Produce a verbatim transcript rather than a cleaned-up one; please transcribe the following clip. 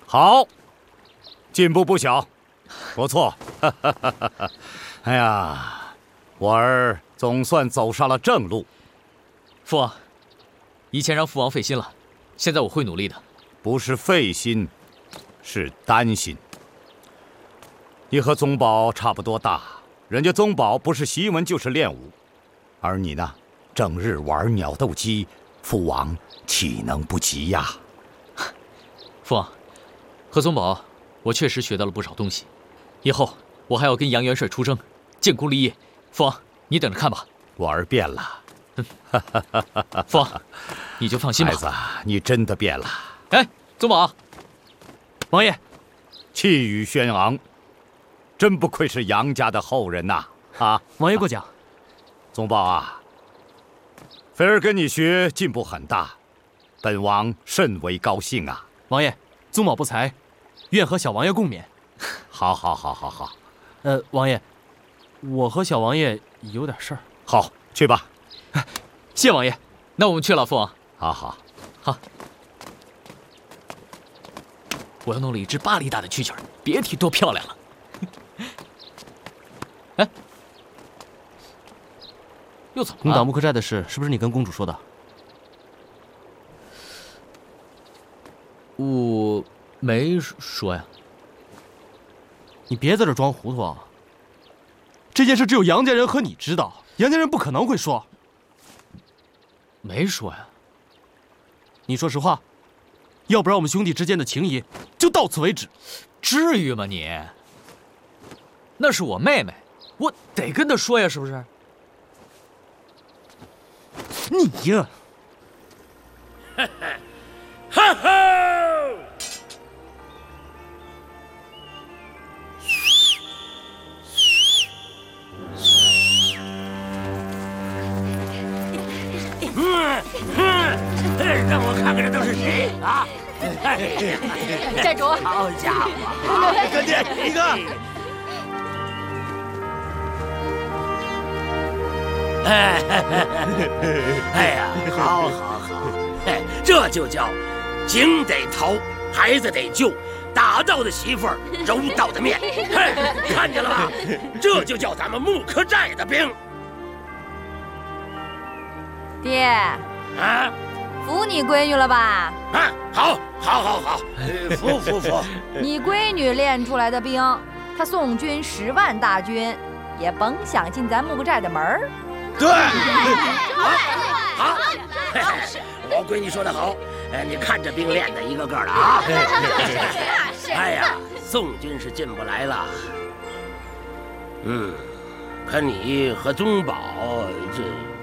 好，进步不小，不错。哎呀，我儿总算走上了正路。 父王，以前让父王费心了，现在我会努力的。 不是费心，是担心。你和宗保差不多大，人家宗保不是习文就是练武，而你呢，整日玩鸟斗鸡，父王岂能不急呀？ 父王，和宗保，我确实学到了不少东西。以后我还要跟杨元帅出征，建功立业。父王，你等着看吧。 我儿变了。 父王，你就放心吧。 孩子，你真的变了。 哎，宗保，王爷， 气宇轩昂，真不愧是杨家的后人呐！啊， 王爷过奖。 宗保啊，菲儿跟你学进步很大，本王甚为高兴啊！ 王爷，宗保不才，愿和小王爷共勉。 好，好，好，好，好。 呃，王爷，我和小王爷有点事儿。 好，去吧。 谢王爷，那我们去了，父王。 好好好。我又弄了一只八厘大的蛐蛐儿，别提多漂亮了。哎，又怎么了？ 攻打木克寨的事，是不是你跟公主说的？ 我没说呀。 你别在这装糊涂啊！这件事只有杨家人和你知道，杨家人不可能会说。 没说呀。 你说实话，要不然我们兄弟之间的情谊就到此为止。 至于吗你？那是我妹妹，我得跟她说呀，是不是？ 你呀！ 哈哈，哈哈！嗯嗯，让我看看这都是谁啊！ 寨主， 好家伙，好哥弟，一个。哎哎呀，好好好，哎，这就叫井得逃，孩子得救，打到的媳妇儿揉到的面，嘿，看见了吧？这就叫咱们木克寨的兵。 爹啊， 服你闺女了吧？ 啊，好，好，好，好，呃服服服。 你闺女练出来的兵，她宋军十万大军，也甭想进咱木克寨的门儿。 对，好，好，嘿嘿，我闺女说得好，哎，你看这兵练的一个个的啊。哎呀，宋军是进不来了。嗯，可你和宗保这。